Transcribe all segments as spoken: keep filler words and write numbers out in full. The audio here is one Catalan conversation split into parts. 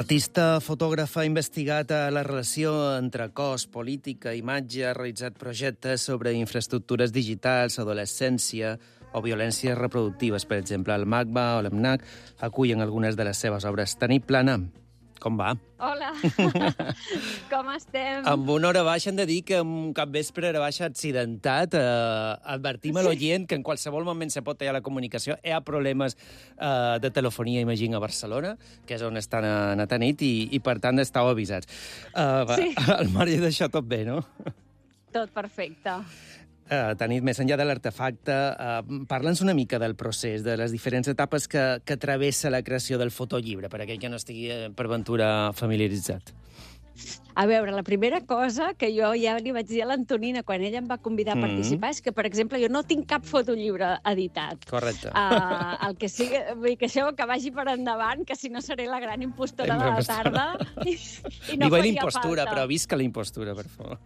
L'artista fotògraf ha investigat la relació entre cos, política, imatge, ha realitzat projectes sobre infraestructures digitals, adolescència o violències reproductives. Per exemple, el MACBA o l'EMNAC acullen algunes de les seves obres. Tanit Plana, com va? Hola, com estem? Amb una hora baixa hem de dir que un capvespre hora baixa accidentat. Eh, advertim a l'oient que en qualsevol moment se pot tallar la comunicació. Hi ha problemes eh, de telefonia, imagina, a Barcelona, que és on estan a, a Tanit, i, i per tant estàu avisats. Uh, sí. Al marge d'això tot bé, no? Tot perfecte. Uh, Tanit, més enllà de l'artefacte, uh, parla'ns una mica del procés, de les diferents etapes que, que travessa la creació del fotollibre, per aquell que no estigui eh, per ventura familiaritzat. A veure, la primera cosa que jo ja li vaig dir a l'Antonina quan ella em va convidar a participar mm. és que, per exemple, jo no tinc cap fotollibre editat. Correcte. Uh, el que sigui, vull dir que això que vagi per endavant, que si no seré la gran impostora de la tarda i, i no faria faria l'impostura, falta. Però visca la impostura, per favor.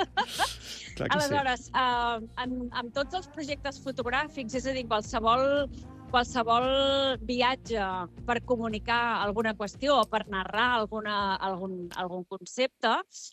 Clar que Aleshores, sí. uh, en, en tots els projectes fotogràfics, és a dir, qualsevol qualsevol viatge per comunicar alguna qüestió o per narrar alguna, algun, algun concepte,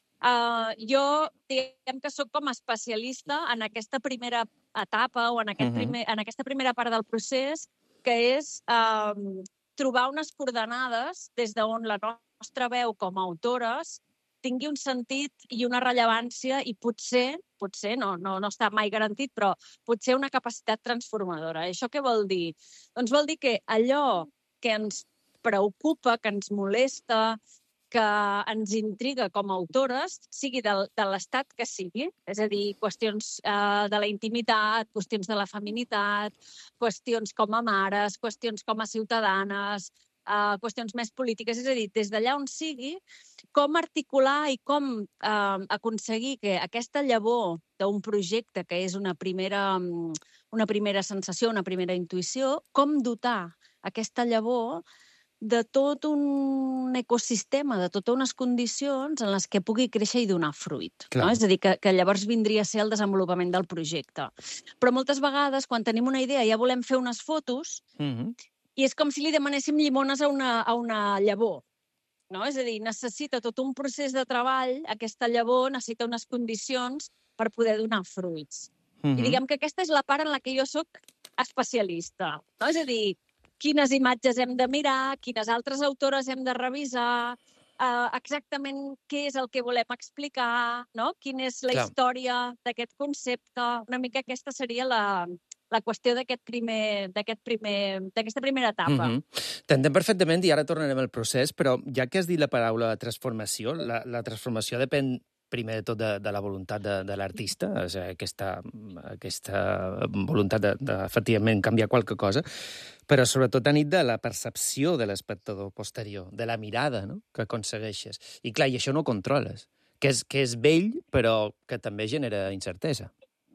eh, jo diguem que sóc com a especialista en aquesta primera etapa o en, aquest Uh-huh. primer, en aquesta primera part del procés, que és eh, trobar unes coordenades des d'on la nostra veu com a autores tingui un sentit i una rellevància i potser, potser no, no, no està mai garantit, però potser una capacitat transformadora. I això què vol dir? Doncs vol dir que allò que ens preocupa, que ens molesta, que ens intriga com a autores, sigui de, de l'estat que sigui, és a dir, qüestions eh, de la intimitat, qüestions de la feminitat, qüestions com a mares, qüestions com a ciutadanes, Uh, qüestions més polítiques, és a dir, des d'allà on sigui, com articular i com uh, aconseguir que aquesta llavor d'un projecte que és una primera, una primera sensació, una primera intuïció, com dotar aquesta llavor de tot un ecosistema, de totes unes condicions en les que pugui créixer i donar fruit. No? És a dir, que, que llavors vindria a ser el desenvolupament del projecte. Però moltes vegades, quan tenim una idea, ja volem fer unes fotos, Uh-huh. i és com si li demanéssim llimones a una, a una llavor. No? És a dir, necessita tot un procés de treball, aquesta llavor necessita unes condicions per poder donar fruits. Uh-huh. I diguem que aquesta és la part en la que jo sóc especialista. No? És a dir, quines imatges hem de mirar, quines altres autores hem de revisar, uh, exactament què és el que volem explicar, no? Quina és la Clar. història d'aquest concepte. Una mica aquesta seria la... la qüestió d'aquest primer, d'aquest primer, d'aquesta primera etapa. Mm-hmm. T'entenc perfectament i ara tornarem al procés, però ja que has dit la paraula transformació, la, la transformació depèn primer de tot de, de la voluntat de, de l'artista, o sigui, aquesta, aquesta voluntat de, de, efectivament, canviar qualque cosa, però sobretot a nit de la percepció de l'espectador posterior, de la mirada, no?, que aconsegueixes. I clar, i això no ho controles, que és, que és vell, però que també genera incertesa.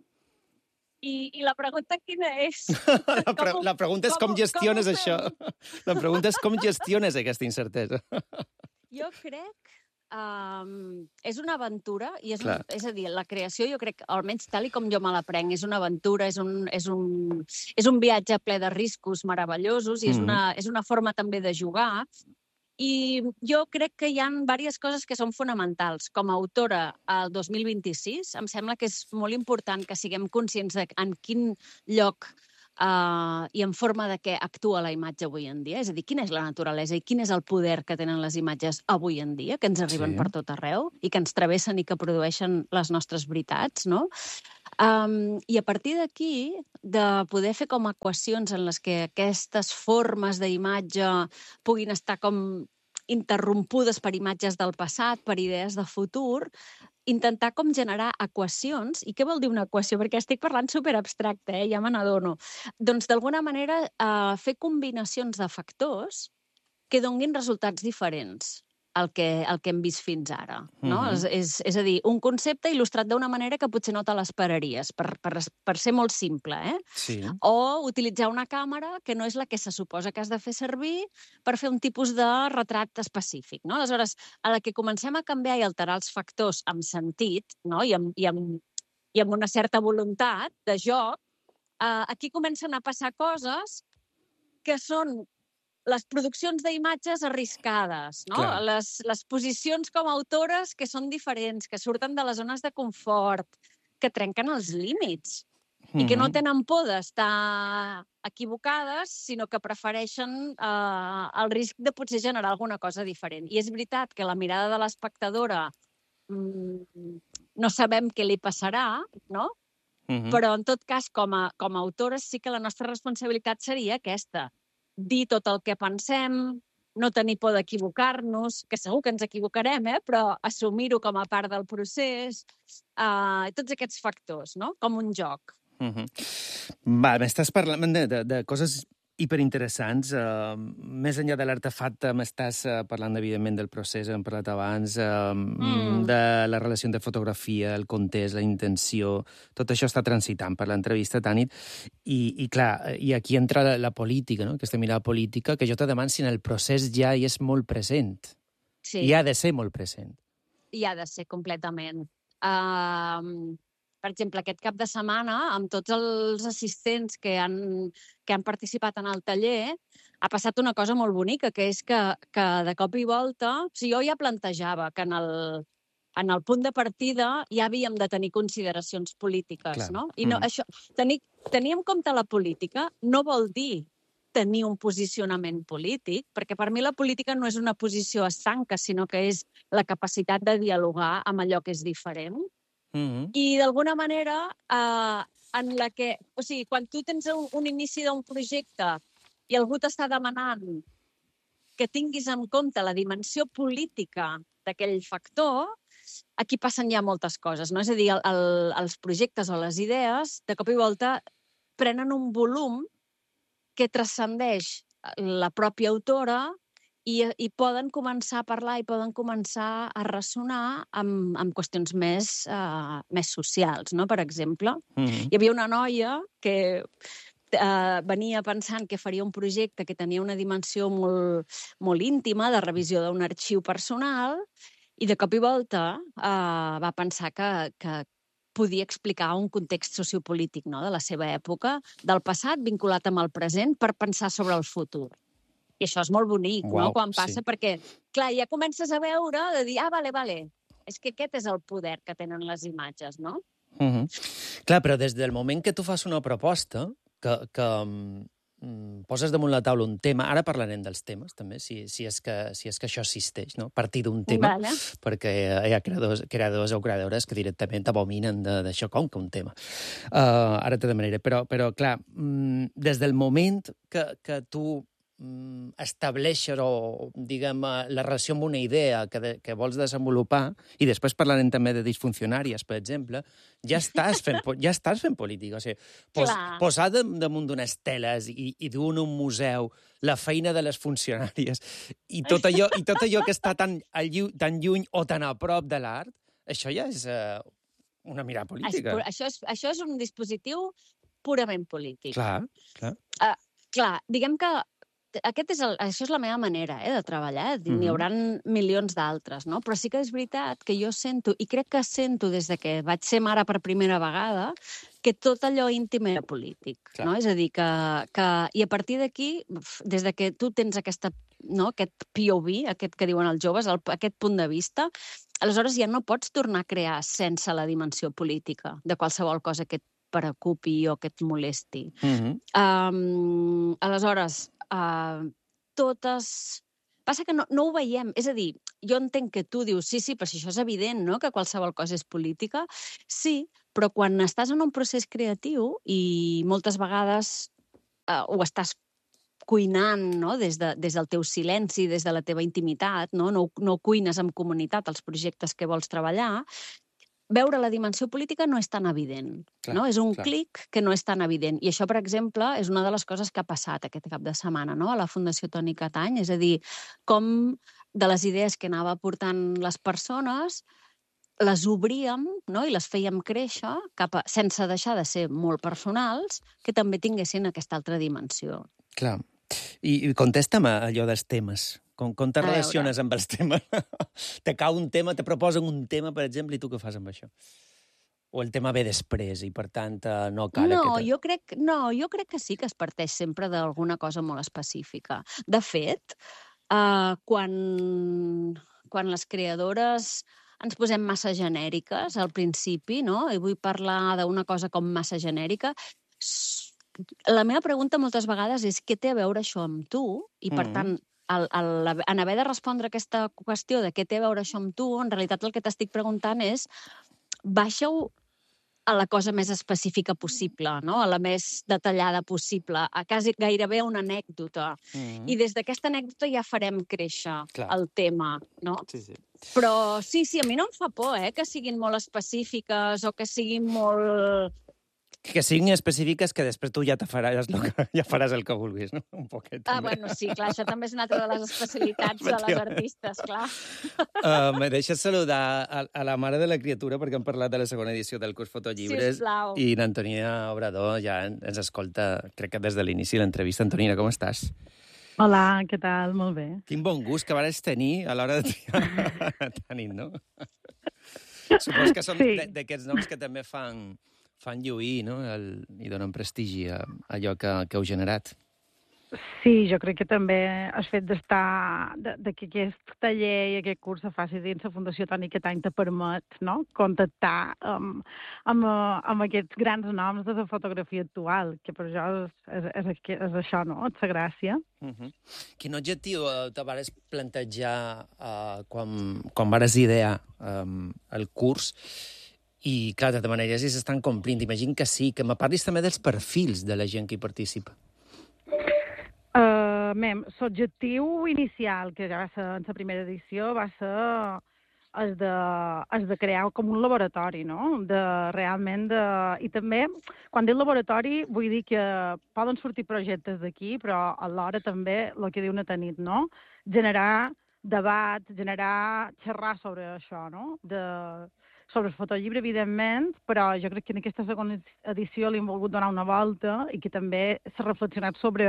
I, I la pregunta quina és? la, pre la pregunta és com, com gestiones com això. La pregunta és com gestiones aquesta incertesa. Jo crec um, és una aventura, i és, un, és a dir, la creació jo crec, almenys tal i com jo me l'aprenc, és una aventura, és un, és un, és un viatge ple de riscos meravellosos i és, mm. una, és una forma també de jugar. I jo crec que hi ha diverses coses que són fonamentals. Com a autora al dos mil vint-i-sis, em sembla que és molt important que siguem conscients de en quin lloc uh, i en forma de què actua la imatge avui en dia. És a dir, quina és la naturalesa i quin és el poder que tenen les imatges avui en dia, que ens arriben sí. per tot arreu i que ens travessen i que produeixen les nostres veritats, no? Um, I a partir d'aquí, de poder fer com equacions en les que aquestes formes d'imatge puguin estar com interrompudes per imatges del passat, per idees de futur, intentar com generar equacions. I què vol dir una equació? Perquè estic parlant superabstracte, eh? Ja me n'adono. Doncs, d'alguna manera, uh, fer combinacions de factors que donguin resultats diferents al que, el que hem vist fins ara. No? Uh-huh. és, és, és a dir, un concepte il·lustrat d'una manera que potser no te l'esperaries, per, per, per ser molt simple. Eh? Sí. O utilitzar una càmera que no és la que se suposa que has de fer servir per fer un tipus de retrat específic. No? Aleshores, a la que comencem a canviar i alterar els factors amb sentit, no? I, amb, i, amb, i amb una certa voluntat de joc, eh, aquí comencen a passar coses que són les produccions d'imatges arriscades, no? Les, les posicions com a autores que són diferents, que surten de les zones de confort, que trenquen els límits mm-hmm. i que no tenen por d'estar equivocades, sinó que prefereixen eh, el risc de potser generar alguna cosa diferent. I és veritat que la mirada de l'espectadora mmm, no sabem què li passarà, no? Mm-hmm. Però, en tot cas, com a, com a autores, sí que la nostra responsabilitat seria aquesta. Dir tot el que pensem, no tenir por d'equivocar-nos, que segur que ens equivocarem, eh? Però assumir-ho com a part del procés, eh, tots aquests factors, no? Com un joc. Mm-hmm. Va, m'estàs parlant de, de, de coses hiperinteressants. Uh, més enllà de l'artefacte, m'estàs uh, parlant, evidentment, del procés, hem parlat abans, uh, mm. de la relació entre fotografia, el context, la intenció. Tot això està transitant per l'entrevista, Tanit. I, i clar, i aquí entra la, la política, no? Aquesta mirada política, que jo te demano si en el procés ja hi és molt present. Sí. I ha de ser molt present. I ha de ser completament. Uh... Per exemple, aquest cap de setmana, amb tots els assistents que han, que han participat en el taller, ha passat una cosa molt bonica, que és que, que de cop i volta... O sigui, jo ja plantejava que en el, en el punt de partida ja havíem de tenir consideracions polítiques, Clar. No? I no, mm. això, tenir, tenir en compte la política no vol dir tenir un posicionament polític, perquè per mi la política no és una posició estanca, sinó que és la capacitat de dialogar amb allò que és diferent. Mm-hmm. I d'alguna manera eh, en la que, o sigui, quan tu tens un, un inici d'un projecte i algú t'està demanant que tinguis en compte la dimensió política d'aquell factor, aquí passen ja moltes coses, no? És a dir, el, el, els projectes o les idees de cop i volta prenen un volum que transcendeix la pròpia autora I, i poden començar a parlar i poden començar a ressonar amb, amb qüestions més, uh, més socials, no? Per exemple, mm-hmm. hi havia una noia que uh, venia pensant que faria un projecte que tenia una dimensió molt, molt íntima de revisió d'un arxiu personal i de cop i volta uh, va pensar que, que podia explicar un context sociopolític, no? De la seva època, del passat vinculat amb el present per pensar sobre el futur. I això és molt bonic, Uau, no?, quan passa, sí. Perquè, clar, ja comences a veure, de dir, ah, vale, vale, és que aquest és el poder que tenen les imatges, no? Mm-hmm. Clar, però des del moment que tu fas una proposta, que, que mm, poses damunt la taula un tema, ara parlarem dels temes, també, si, si, és, que, si és que això existeix, no?, partir d'un tema, vale. Perquè hi ha creadors, creadors o creadores que directament abominen d'això com que un tema. Uh, ara te demanaré, però, però clar, mm, des del moment que, que tu estableixer o, diguem, la relació amb una idea que, de, que vols desenvolupar, i després parlarem també de disfuncionàries, per exemple, ja estàs fent, ja estàs fent política. O sigui, pos, posar damunt d'unes teles i, i dur un museu la feina de les funcionàries i tot allò, i tot allò que està tan, tan lluny o tan a prop de l'art, això ja és uh, una mirada política. Això és, això és un dispositiu purament polític. Clar, clar. Uh, clar, diguem que Aquest és el, això és la meva manera eh, de treballar. N'hi mm-hmm. haurà milions d'altres, no? Però sí que és veritat que jo sento, i crec que sento des de que vaig ser mare per primera vegada, que tot allò íntim era polític. No? És a dir, que, que... I a partir d'aquí, des de que tu tens aquesta, no, aquest P O V, aquest que diuen els joves, el, aquest punt de vista, aleshores ja no pots tornar a crear sense la dimensió política de qualsevol cosa que et preocupi o que et molesti. Mm-hmm. Um, aleshores, Uh, totes... Passa que no, no ho veiem. És a dir, jo entenc que tu dius, sí, sí, però si això és evident, no?, que qualsevol cosa és política. Sí, però quan estàs en un procés creatiu i moltes vegades uh, ho estàs cuinant, no?, des, de, des del teu silenci, des de la teva intimitat, no? No, no cuines en comunitat els projectes que vols treballar, veure la dimensió política no és tan evident. Clar, no? És un clar. clic que no és tan evident. I això, per exemple, és una de les coses que ha passat aquest cap de setmana, no?, a la Fundació Toni Catany. És a dir, com de les idees que anava portant les persones les obríem, no?, i les fèiem créixer cap a, sense deixar de ser molt personals, que també tinguessin aquesta altra dimensió. Clar. I, i contesta'm allò dels temes. Com, com te relaciones amb els temes? Te cau un tema, te proposen un tema, per exemple, i tu què fas amb això? O el tema ve després i, per tant, no cal... No, aquest... jo crec, no, jo crec que sí que es parteix sempre d'alguna cosa molt específica. De fet, eh, quan, quan les creadores ens posem massa genèriques al principi, no? I vull parlar d'una cosa com massa genèrica, la meva pregunta moltes vegades és què té a veure això amb tu? I, per mm. tant, el, el, en haver de respondre aquesta qüestió de què té a veure això amb tu, en realitat el que t'estic preguntant és baixa-ho a la cosa més específica possible, no? A la més detallada possible, a quasi gairebé una anècdota. Mm. I des d'aquesta anècdota ja farem créixer Clar. el tema, no? Sí, sí. Però sí, sí, a mi no em fa por, eh, que siguin molt específiques o que siguin molt... Que siguin específiques que després tu ja te faràs, el que, ja faràs el que vulguis, no? Un poquet. Ah, també. Bueno, sí, clar, això també és una altra de les especialitats de les artistes, clar. Uh, me deixes saludar a, a la mare de la criatura, perquè hem parlat de la segona edició del curs Fotollibres. Sisplau. I l'Antonina Obrador ja ens escolta, crec que des de l'inici de l'entrevista. Antonina, com estàs? Hola, què tal? Molt bé. Quin bon gust que vares tenir a l'hora de triar Tanit, no? Supos que són sí. d'aquests noms que també fan... fan lluir, no? El, i donen prestigi a, a allò que, que heu generat. Sí, jo crec que també el fet d'estar, de, de que aquest taller i aquest curs se faci dins la Fundació Toni aquest any te permet, no?, contactar amb, amb, amb aquests grans noms de la fotografia actual, que per això és, és, és, és això, no?, és la gràcia. Uh-huh. Quin objectiu te vares plantejar uh, quan, quan vares idear um, el curs? I, clar, de manera si s'estan complint. Imagino que sí. Que me parlis també dels perfils de la gent que hi participa. Uh, mem, l'objectiu inicial, que ja va ser en la primera edició, va ser el de, el de crear com un laboratori, no? De, realment de... I també, quan dic laboratori, vull dir que poden sortir projectes d'aquí, però alhora també, el que diu una Tanit, no? Generar debat, generar, xerrar sobre això, no? De... sobre el fotollibre, evidentment, però jo crec que en aquesta segona edició li hem volgut donar una volta i que també s'ha reflexionat sobre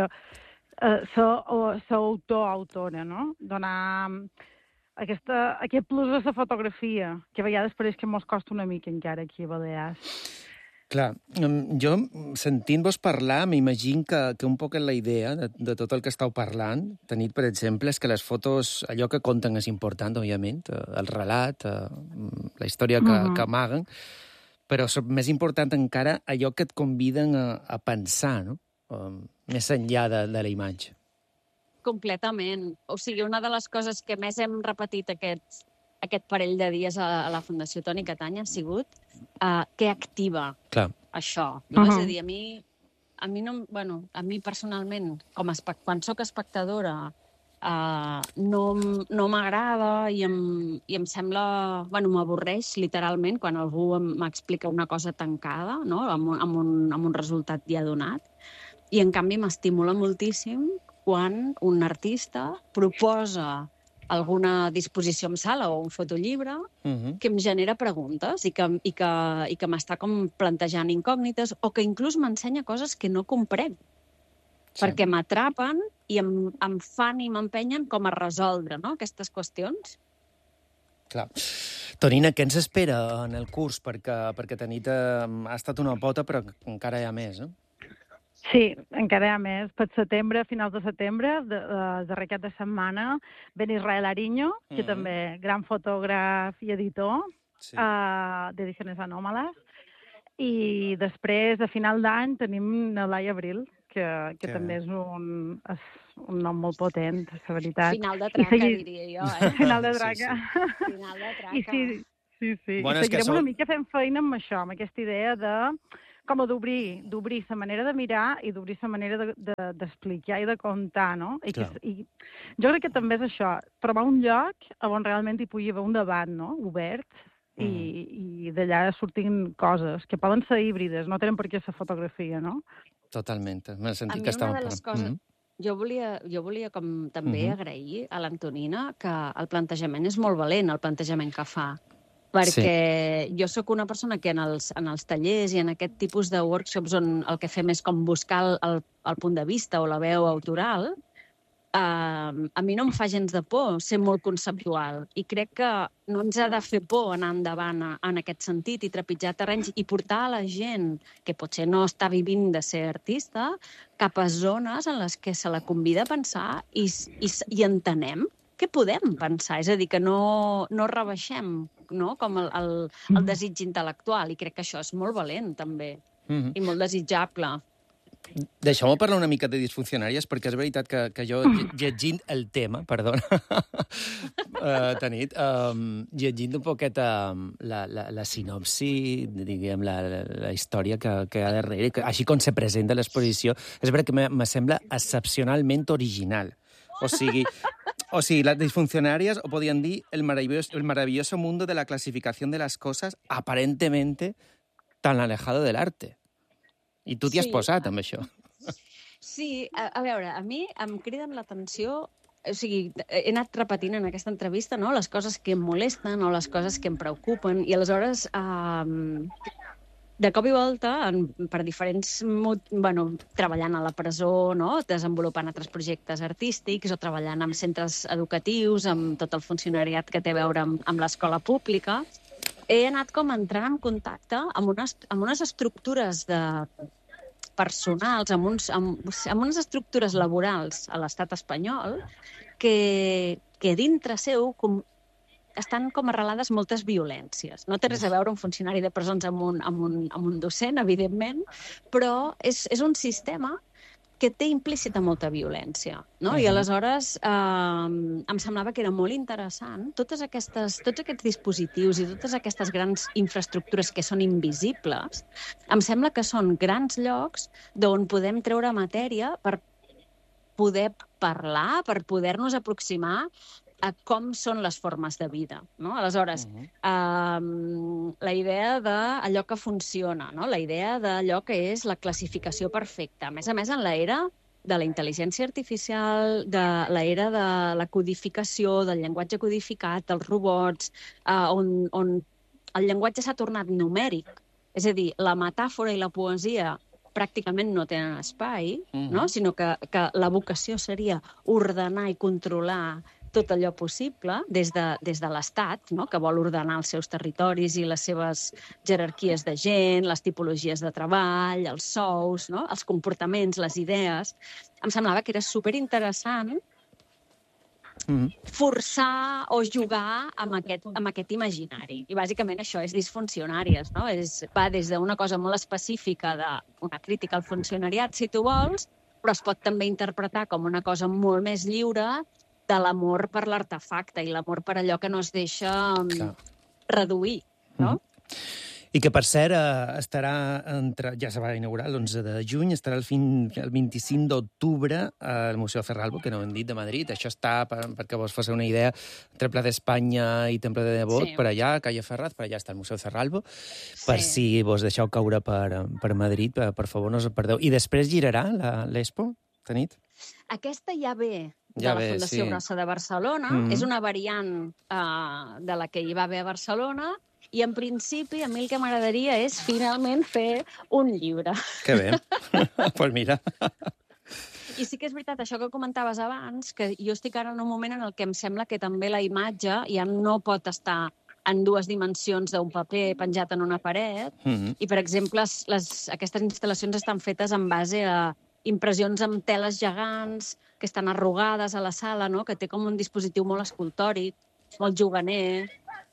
eh, l'autor-autora, no? Donar aquesta, aquest plus a la fotografia, que a vegades pareix que mos costa una mica encara aquí a Balears. Clar, jo, sentint-vos parlar, m'imagino que, que un poc la idea de, de tot el que estàu parlant, Tanit, per exemple, és que les fotos, allò que conten és important, òbviament, el relat, la història que, uh-huh. que amaguen, però més important encara allò que et conviden a, a pensar, no? Um, més enllà de, de la imatge. Completament. O sigui, una de les coses que més hem repetit aquests aquest parell de dies a la Fundació Toni Catany ha sigut uh, què activa Clar. això. No? Uh-huh. És a dir, a mi, a mi, no, bueno, a mi personalment, com a espect- quan sóc espectadora, uh, no, no m'agrada i em, i em sembla... Bueno, m'avorreix, literalment, quan algú m'explica una cosa tancada, no? amb, un, amb, un, amb un resultat ja donat. I, en canvi, m'estimula moltíssim quan un artista proposa alguna disposició en sala o un fotollibre uh-huh. que em genera preguntes i que, i que, i que m'està com plantejant incògnites o que inclús m'ensenya coses que no comprenc. Sí. Perquè m'atrapen i em, em fan i m'empenyen com a resoldre, no?, aquestes qüestions. Clar. Tonina, què ens espera en el curs? Perquè, perquè Tanit ha estat una pota, però encara hi ha més, eh? Sí, encara hi ha més. Per setembre, finals de setembre, de, de, darrer cap de setmana, ven Israel Ariño, que mm-hmm. també gran fotògraf i editor, sí. uh, d'Ediciones Anòmales. I després, a final d'any, tenim Nelai Abril, que, que, que també és un, és un nom molt potent, la veritat. Final de traca, segui... diria jo, eh? Final de traca. Sí, sí. Final de traca. I sí, sí, sí. Bueno, I seguirem som... una mica fent feina amb això, amb aquesta idea de... com a d'obrir, d'obrir la manera de mirar i d'obrir la manera d'explicar de, de, i de contar, no? I, que, I jo crec que també és això, trobar un lloc on realment hi pugui haver un debat, no?, obert, mm. i, i d'allà sortint coses que poden ser híbrides, no tenen per què ser fotografia, no? Totalment, m'he sentit a que estava... A mi una de les coses... Mm-hmm. Jo volia, jo volia com també uh-huh. agrair a l'Antonina que el plantejament és molt valent, el plantejament que fa. Perquè sí. jo sóc una persona que en els, en els tallers i en aquest tipus de workshops on el que fem és com buscar el, el, el punt de vista o la veu autoral, Uh, a mi no em fa gens de por ser molt conceptual i crec que no ens ha de fer por anar endavant en aquest sentit i trepitjar terrenys i portar a la gent que potser no està vivint de ser artista cap a zones en les que se la convida a pensar i, i, i entenem què podem pensar. És a dir, que no, no rebaixem, no? Com el, el, el desig intel·lectual, i crec que això és molt valent, també, mm-hmm. i molt desitjable. Deixeu-me parlar una mica de disfuncionàries, perquè és veritat que, que jo, llegint el tema, perdona, uh, Tanit, um, llegint un poquet um, la, la, la sinopsi, diguem, la, la, la història que, que hi ha darrere, que, així com se presenta l'exposició, és veritat que me, me sembla excepcionalment original. O sigui, o sigui, las disfuncionarias, o podían dir el maravilloso, el maravilloso mundo de la clasificación de las cosas aparentemente tan alejado del arte. I tu t'hi has sí. posat, amb això. Sí, a, a veure, a mi em criden l'atenció... O sigui, he anat repetint en aquesta entrevista, no?, les coses que em molesten o les coses que em preocupen, i aleshores, eh, de cop i volta, en, per diferents... Bueno, treballant a la presó, no?, desenvolupant altres projectes artístics o treballant en centres educatius, amb tot el funcionariat que té a veure amb, amb l'escola pública, he anat com entrant en contacte amb unes, amb unes estructures de personals, amb, uns, amb, amb unes estructures laborals a l'estat espanyol que, que dintre seu com, estan com arrelades moltes violències. No té res a veure un funcionari de presons amb un, amb un, amb un docent, evidentment, però és, és un sistema que té implícita molta violència, no? Uh-huh. I aleshores eh, em semblava que era molt interessant totes aquestes, tots aquests dispositius i totes aquestes grans infraestructures que són invisibles, em sembla que són grans llocs d'on podem treure matèria per poder parlar, per poder-nos aproximar a com són les formes de vida, no? Aleshores, uh-huh. um, la idea d'allò que funciona, no? La idea d'allò que és la classificació perfecta. A més a més, en l'era de la intel·ligència artificial, de l'era de la codificació, del llenguatge codificat, dels robots, uh, on, on el llenguatge s'ha tornat numèric. És a dir, la metàfora i la poesia pràcticament no tenen espai, uh-huh. no? Sinó que, que la vocació seria ordenar i controlar tot allò possible des de, des de l'Estat, no?, que vol ordenar els seus territoris i les seves jerarquies de gent, les tipologies de treball, els sous, no?, els comportaments, les idees. Em semblava que era superinteressant mm. forçar o jugar amb aquest, amb aquest imaginari. I bàsicament això és disfuncionàries, no? És, va des d'una cosa molt específica d'una crítica al funcionariat, si tu vols, però es pot també interpretar com una cosa molt més lliure de l'amor per l'artefacte i l'amor per allò que no es deixa Clar. reduir, no? Mm. I que, per cert, eh, estarà entre... Ja se va inaugurar l'onze de juny, estarà el, fin, el vint-i-cinc d'octubre al Museu Ferralbo, que no ho hem dit, de Madrid. Això està, per, perquè vos fos una idea, entre Pla d'Espanya i Temple de Nebot, sí. per allà, Calle Ferraz, per allà està el Museu Ferralbo. Sí. Per si vos deixeu caure per, per Madrid, per, per favor, no us perdeu. I després girarà l'Expo, Tanit? Aquesta ja ve de ja la bé, Fundació sí. Brossa de Barcelona. Mm-hmm. És una variant uh, de la que hi va haver a Barcelona i, en principi, a mi el que m'agradaria és finalment fer un llibre. Que bé. Doncs pues mira. I sí que és veritat, això que comentaves abans, que jo estic ara en un moment en el que em sembla que també la imatge ja no pot estar en dues dimensions d'un paper penjat en una paret. Mm-hmm. I, per exemple, les, aquestes instal·lacions estan fetes en base a impressions amb teles gegants que estan arrugades a la sala, no?, que té com un dispositiu molt escultòric, molt juganer.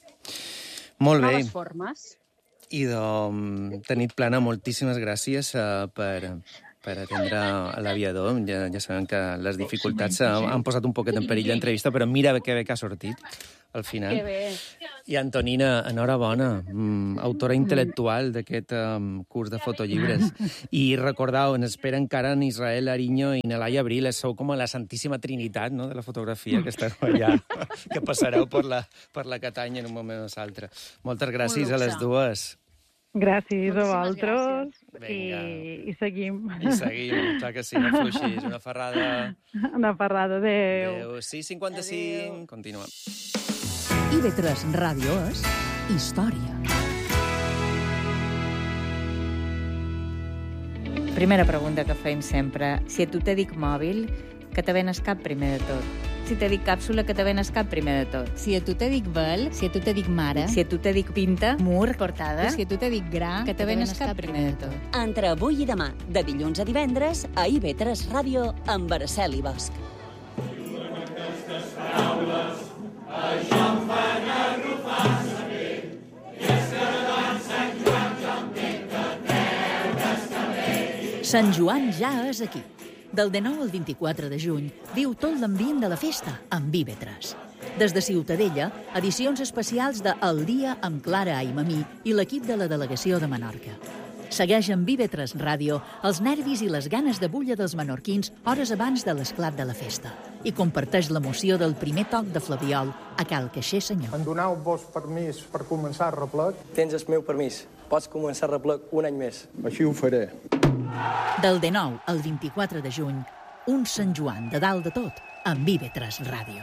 Molt bé. Noves formes. I doncs, Tanit Plana, moltíssimes gràcies uh, per, per atendre l'aviador. Ja, ja sabem que les dificultats han, han posat un poquet en perill l'entrevista, però mira que bé que ha sortit al final. Que bé. I Antonina, enhorabona, mm, autora intel·lectual d'aquest um, curs de fotollibres. I recordeu, ens espera encara en Israel Ariño i Nelaia Abril, sou com a la Santíssima Trinitat, no?, de la fotografia, que esteu allà, que passareu per la, per la Catanya en un moment o l'altre. Moltes gràcies a les dues. Gràcies a vosaltres i, i seguim. I seguim, clar que sí, no fluixis. Una ferrada. Una ferrada, adéu. Adéu. sis cinquanta-cinc, continuem. I ve tres Ràdio és història. Primera pregunta que fem sempre. Si a tu te dic mòbil, que te venes cap primer de tot. Si te dic càpsula, que te venes cap primer de tot. Si a tu te dic vel, si a tu te dic mare, Si a tu te dic pinta, mur, portada, i si a tu te dic gra, que te venes cap primer de tot. Entre avui i demà, de dilluns a divendres, a I V tres Ràdio, amb Araceli Bosch. Sant Joan ja és aquí. Del dinou al vint-i-quatre de juny, viu tot l'ambient de la festa amb I V tres. Des de Ciutadella, edicions especials de El dia amb Clara Aimamí i l'equip de la delegació de Menorca. Segueix amb I V tres Ràdio els nervis i les ganes de bulla dels menorquins hores abans de l'esclat de la festa i comparteix l'emoció del primer toc de flabiol a Cal Caixer Senyor. Em doneu-vos permís per començar el replec? Tens el meu permís. Pots començar el replec un any més. Així ho faré. Del dinou al vint-i-quatre de juny, un Sant Joan de dalt de tot amb I V tres Ràdio.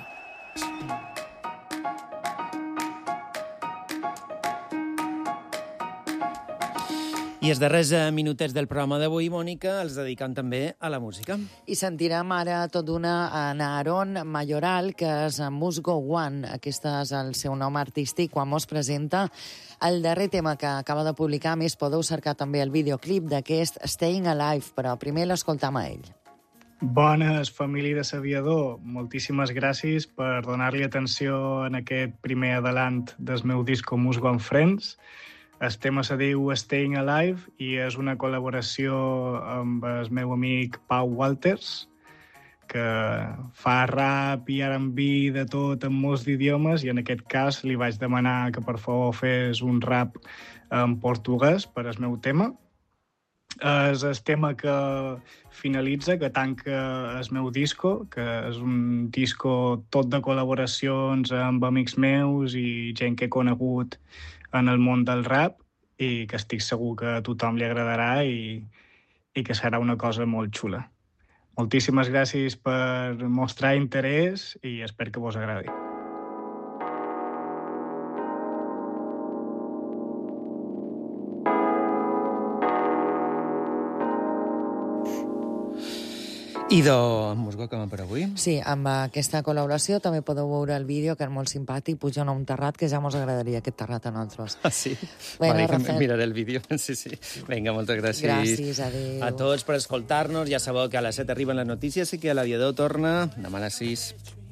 I els darrers eh, minutets del programa d'avui, Mònica, els dedicant també a la música. I sentirem ara tot d'una en Aaron Mayoral, que és Musgo One. Aquest és el seu nom artístic quan mos presenta el darrer tema que acaba de publicar. A més, podeu cercar també el videoclip d'aquest Staying Alive, però primer l'escoltam a ell. Bones, família de Saviador. Moltíssimes gràcies per donar-li atenció en aquest primer adelant del meu disco Musgo and Friends. El tema se diu Staying Alive i és una col·laboració amb el meu amic Pau Walters, que fa rap i R and B de tot en molts idiomes, i en aquest cas li vaig demanar que per favor fes un rap en portuguès per al meu tema. És el tema que finalitza, que tanca el meu disco, que és un disco tot de col·laboracions amb amics meus i gent que he conegut en el món del rap i que estic segur que a tothom li agradarà i, i que serà una cosa molt xula. Moltíssimes gràcies per mostrar interès i espero que vos agradi. I de Musgo acabem per avui. Sí, amb aquesta col·laboració també podeu veure el vídeo, que és molt simpàtic, puja a un terrat, que ja mos agradaria aquest terrat a nosaltres. Ah, sí? Bueno, vale, miraré el vídeo. Sí, sí. Vinga, moltes gràcies. Gràcies, adéu. A tots per escoltar-nos. Ja sabeu que a les set arriben les notícies i que l'Aviador torna demà a les sis.